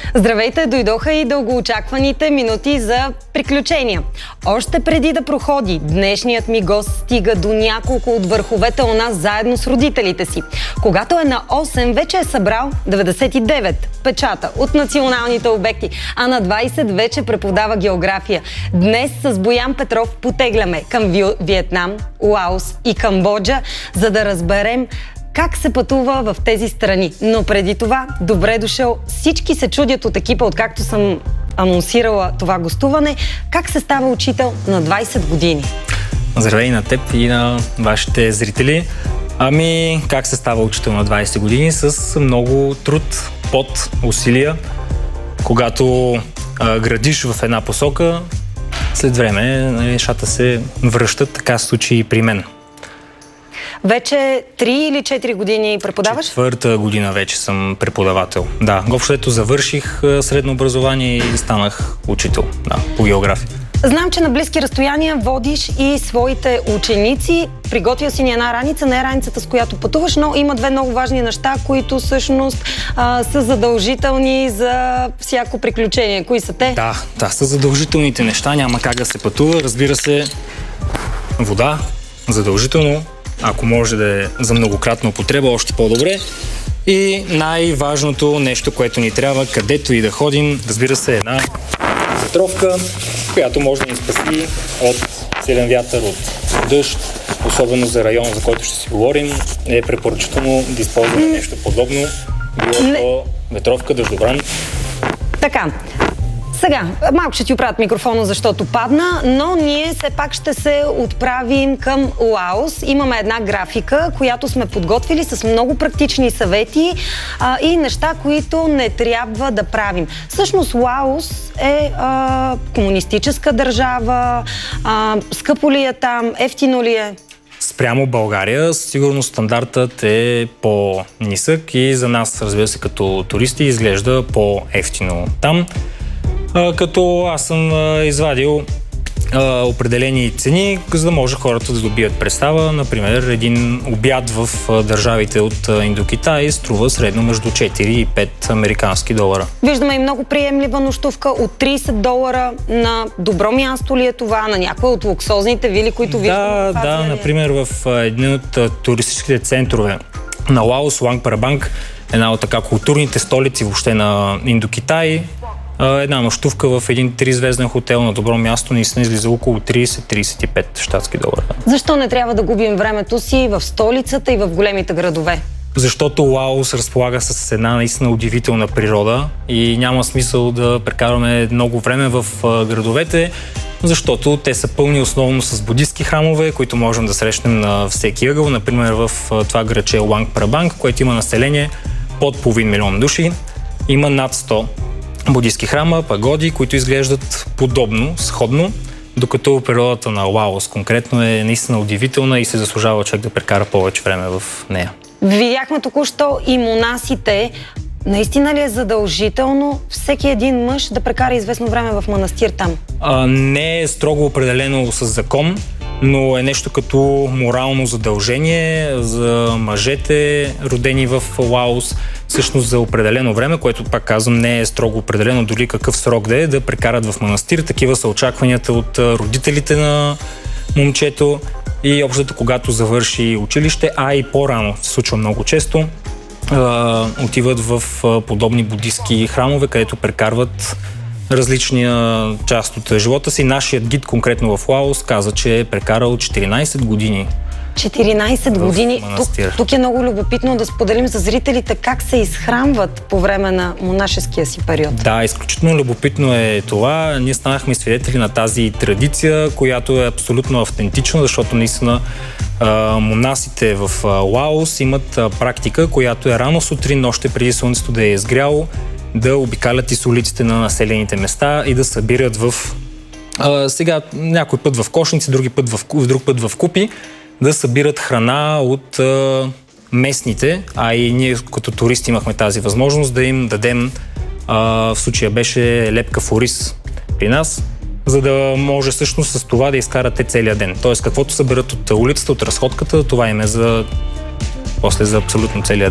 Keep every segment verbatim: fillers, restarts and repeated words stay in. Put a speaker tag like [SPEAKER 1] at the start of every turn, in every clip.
[SPEAKER 1] Здравейте, дойдоха и дългоочакваните минути за приключения. Още преди да проходи, днешният ми гост стига до няколко от върховете у нас заедно с родителите си. Когато е на осем, вече е събрал деветдесет и девет печата от националните обекти, а на двайсет вече преподава география. Днес с Боян Петров потегляме към Виетнам, Лаос и Камбоджа, за да разберем как се пътува в тези страни. Но преди това, добре дошъл. Всички се чудят от екипа, откакто съм анонсирала това гостуване. Как се става учител на двайсет години?
[SPEAKER 2] Здравей на теб и на вашите зрители. Ами, как се става учител на двайсет години? С много труд, пот, усилия. Когато а, градиш в една посока, след време нещата се връщат. Така се случи и при мен.
[SPEAKER 1] Вече три или четири години преподаваш?
[SPEAKER 2] Четвърта година вече съм преподавател. Да, общо завърших средно образование и станах учител, да, по география.
[SPEAKER 1] Знам, че на близки разстояния водиш и своите ученици. Приготвил си ни една раница, не е раницата, с която пътуваш, но има две много важни неща, които всъщност а, са задължителни за всяко приключение. Кои са те?
[SPEAKER 2] Да, да, са задължителните неща, няма как да се пътува. Разбира се, вода, задължително. Ако може да е за многократна употреба, още по-добре. И най-важното нещо, което ни трябва, където и да ходим, разбира се, една ветровка, която може да ни спаси от силен вятър, от дъжд, особено за района, за който ще си говорим, е препоръчително да използваме нещо подобно, било то ветровка, дъждобран.
[SPEAKER 1] Така. Сега, малко ще ти оправят микрофона, защото падна, но ние все пак ще се отправим към Лаос. Имаме една графика, която сме подготвили с много практични съвети а, и неща, които не трябва да правим. Всъщност Лаос е а, комунистическа държава, а, скъпо ли е там, ефтино ли е?
[SPEAKER 2] Спрямо България, сигурно стандартът е по-нисък и за нас, разбира се, като туристи изглежда по-ефтино там. А, като аз съм а, извадил а, определени цени, за да може хората да добият представа. Например, един обяд в а, държавите от а, Индокитай струва средно между четири и пет американски долара.
[SPEAKER 1] Виждаме и много приемлива нощувка от трийсет долара. На добро място ли е това? На някои от луксозните вили, които виждаме?
[SPEAKER 2] Да, да, например в а, един от а, туристическите центрове на Лаос, Луанг Прабанг, една от така културните столици въобще на Индокитай. Една нощувка в един тризвезден хотел на добро място наистина излиза около трийсет до трийсет и пет щатски долара.
[SPEAKER 1] Защо не трябва да губим времето си в столицата и в големите градове?
[SPEAKER 2] Защото Лаос разполага с една наистина удивителна природа и няма смисъл да прекарваме много време в градовете, защото те са пълни основно с будистки храмове, които можем да срещнем на всеки ъгъл. Например, в това градче Луанг Прабанг, което има население под половин милион души. Има над сто будистки храма, пагоди, които изглеждат подобно, сходно, докато природата на Лаос конкретно е наистина удивителна и се заслужава човек да прекара повече време в нея.
[SPEAKER 1] Видяхме току-що и монасите. Наистина ли е задължително всеки един мъж да прекара известно време в манастир там?
[SPEAKER 2] А, не е строго определено с закон, но е нещо като морално задължение за мъжете, родени в Лаос, всъщност за определено време, което, пак казвам, не е строго определено дори какъв срок да е, да прекарат в манастир. Такива са очакванията от родителите на момчето и общото, когато завърши училище, а и по-рано се случва много често, отиват в подобни будистки храмове, където прекарват различния част от живота си. Нашият гид конкретно в Лаос каза, че е прекарал четиринайсет години.
[SPEAKER 1] четиринайсет години. Тук, тук е много любопитно да споделим за зрителите как се изхранват по време на монашеския си период.
[SPEAKER 2] Да, изключително любопитно е това. Ние станахме свидетели на тази традиция, която е абсолютно автентична, защото наистина монасите в Лаос имат практика, която е рано сутрин, още преди слънцето да е изгряло, да обикалят из улиците на населените места и да събират в а, сега някой път в кошници, други път в, друг път в купи, да събират храна от а, местните, а и ние като туристи имахме тази възможност да им дадем, а, в случая беше лепкав ориз при нас, за да може всъщност с това да изкарате целия ден. Тоест каквото съберат от улицата, от разходката, това им е за после за абсолютно целия ден.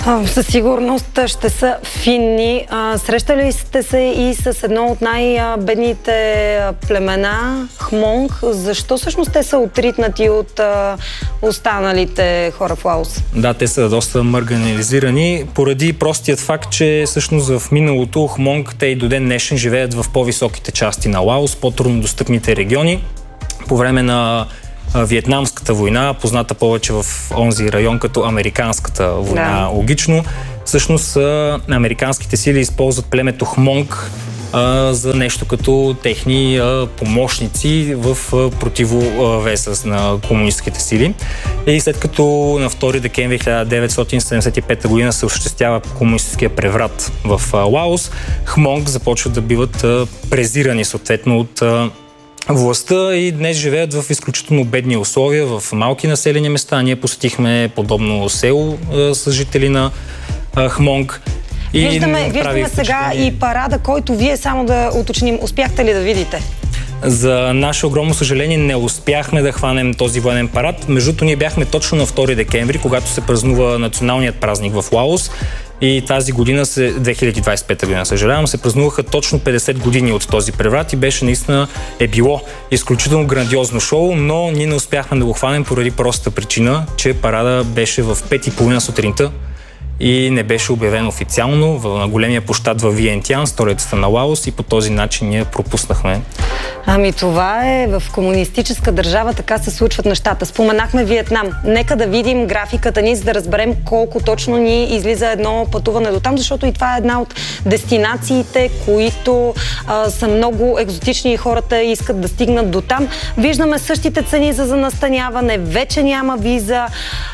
[SPEAKER 1] А, със сигурност ще са финни. А, срещали сте се и с едно от най-бедните племена, Хмонг. Защо всъщност те са отритнати от а, останалите хора в Лаос?
[SPEAKER 2] Да, те са доста маргинализирани, поради простият факт, че всъщност в миналото Хмонг, те и до ден днешен живеят в по-високите части на Лаос, по-трудно достъпните региони. По време на Виетнамската война, позната повече в онзи район като Американската война, да. Логично. Всъщност американските сили използват племето Хмонг а, за нещо като техни а, помощници в а, противовеса на комунистските сили. И след като на втори декември хиляда деветстотин седемдесет и пета година се осъществява комунистическия преврат в а, Лаос, Хмонг започват да биват а, презирани съответно от а, властта и днес живеят в изключително бедни условия, в малки населени места. Ние посетихме подобно село а, с жители на а, Хмонг.
[SPEAKER 1] И виждаме, виждаме сега и парада, който вие, само да уточним, успяхте ли да видите?
[SPEAKER 2] За наше огромно съжаление не успяхме да хванем този военен парад. Междуто ние бяхме точно на втори декември, когато се празнува националният празник в Лаос. И тази година, две хиляди двадесет и пета година, съжалявам, се празнуваха точно петдесет години от този преврат и беше наистина е било изключително грандиозно шоу, но ние не успяхме да го хванем поради простата причина, че парада беше в пет и половина сутринта и не беше обявен официално на големия площад в Виентян, столицата на Лаос, и по този начин ние пропуснахме.
[SPEAKER 1] Ами това е, в комунистическа държава така се случват нещата. Споменахме Виетнам. Нека да видим графиката ни, за да разберем колко точно ни излиза едно пътуване до там, защото и това е една от дестинациите, които а, са много екзотични и хората искат да стигнат до там. Виждаме същите цени за, за настаняване, вече няма виза.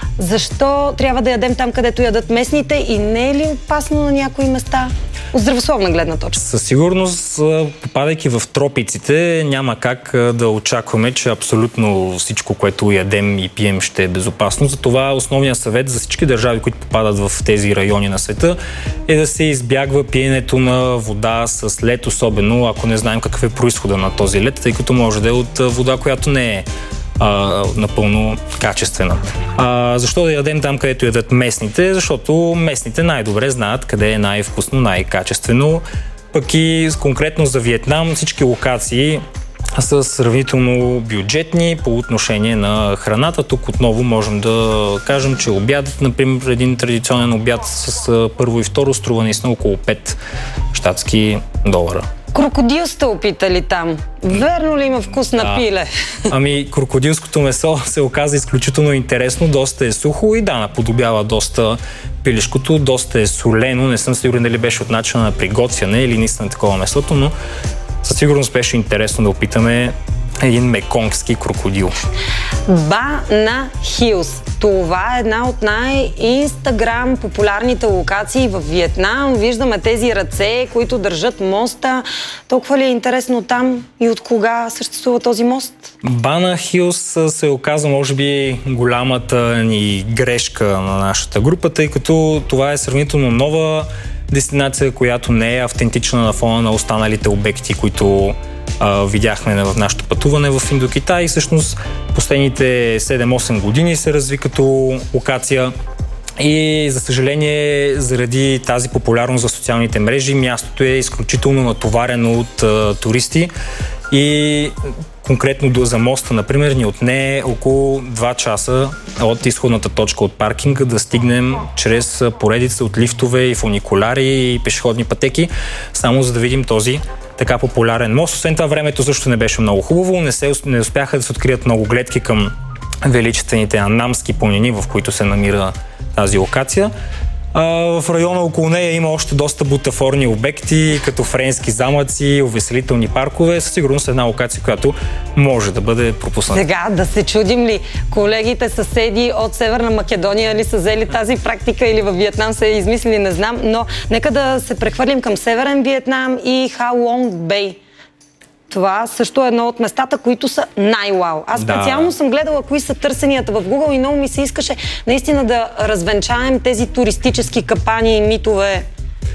[SPEAKER 1] Защо трябва да ядем там, където ядат местните, и не е ли опасно на някои места от здравословна гледна точка?
[SPEAKER 2] Със сигурност, попадайки в тропиците, няма как да очакваме, че абсолютно всичко, което ядем и пием, ще е безопасно. Затова основният съвет за всички държави, които попадат в тези райони на света, е да се избягва пиенето на вода с лед, особено ако не знаем какъв е произхода на този лед, тъй като може да е от вода, която не е А, напълно качествена. А, защо да ядем там, където ядат местните? Защото местните най-добре знаят къде е най-вкусно, най-качествено. Пък и конкретно за Виетнам всички локации са сравнително бюджетни по отношение на храната. Тук отново можем да кажем, че обядът, например, един традиционен обяд с първо и второ струва наистина около пет щатски долара.
[SPEAKER 1] Крокодил сте опитали там. Верно ли има вкус на
[SPEAKER 2] да.
[SPEAKER 1] пиле?
[SPEAKER 2] Ами, крокодилското месо се оказа изключително интересно, доста е сухо и да, наподобява доста пилешкото, доста е солено. Не съм сигурен дали беше от начина на приготвяне или наистина такова месото, но със сигурност беше интересно да опитаме един меконгски крокодил.
[SPEAKER 1] Бана Хилс. Това е една от най-инстаграм популярните локации в Виетнам. Виждаме тези ръце, които държат моста. Толкова ли е интересно там и от кога съществува този мост?
[SPEAKER 2] Бана Хилс се оказа, може би, голямата ни грешка на нашата група, тъй като това е сравнително нова дестинация, която не е автентична на фона на останалите обекти, които Uh, видяхме в нашето пътуване в Индокитай. Всъщност последните седем-осем години се разви като локация и, за съжаление, заради тази популярност за социалните мрежи, мястото е изключително натоварено от uh, туристи и конкретно до за моста, например, ни отне около два часа от изходната точка от паркинга да стигнем чрез поредица от лифтове и фуникуляри и пешеходни пътеки, само за да видим този така популярен мост. Освен това, времето също не беше много хубаво. Не, се, не успяха да се открият много гледки към величествените анамски планини, в които се намира тази локация. А, в района около нея има още доста бутафорни обекти, като френски замъци, увеселителни паркове. Със сигурност една локация, която може да бъде пропусната.
[SPEAKER 1] Сега да се чудим ли колегите съседи от Северна Македония ли са взели тази практика или във Виетнам са измислили, не знам, но нека да се прехвърлим към Северен Виетнам и Ha Long Bay. Това също е едно от местата, които са най-уау. Аз специално да. съм гледала кои са търсенията в Google и много ми се искаше наистина да развенчаем тези туристически капани и митове.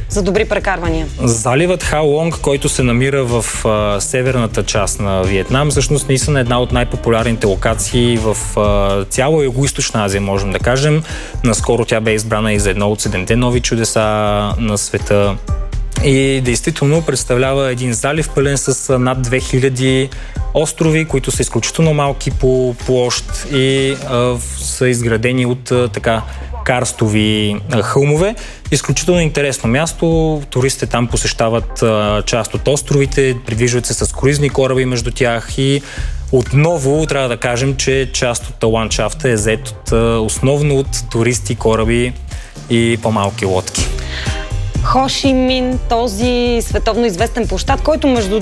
[SPEAKER 1] за добри прекарвания?
[SPEAKER 2] Заливът Халонг, който се намира в а, северната част на Виетнам, всъщност наистина е една от най-популярните локации в а, цяла Югоизточна Азия, можем да кажем. Наскоро тя бе избрана и за едно от седемте нови чудеса на света. И действително представлява един залив, пълен с над две хиляди острови, които са изключително малки по площ и а, са изградени от а, така карстови а, хълмове. Изключително интересно място. Туристите там посещават а, част от островите, придвижват се с круизни кораби между тях и отново трябва да кажем, че част от ландшафта е зет от, а, основно от туристи, кораби и по-малки лодки.
[SPEAKER 1] Хо Ши Мин, този световно известен площад, който между